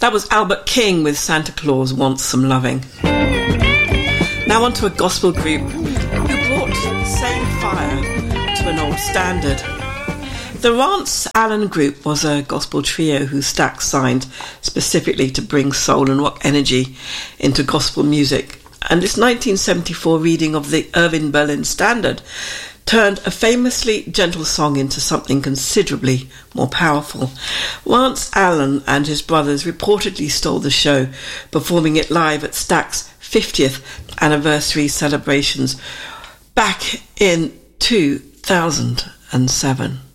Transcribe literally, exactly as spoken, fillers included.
That was Albert King with Santa Claus Wants Some Loving. Now on to a gospel group who brought the same fire to an old standard. The Rance Allen Group was a gospel trio who Stax signed specifically to bring soul and rock energy into gospel music. And this nineteen seventy-four reading of the Irving Berlin Standard turned a famously gentle song into something considerably more powerful. Rance Allen and his brothers reportedly stole the show, performing it live at Stax's fiftieth anniversary celebrations back in two thousand seven.